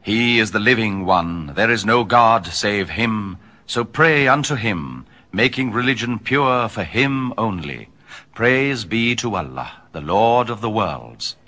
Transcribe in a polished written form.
He is the living one. There is no God save him. So pray unto him, making religion pure for him only. Praise be to Allah, the Lord of the worlds.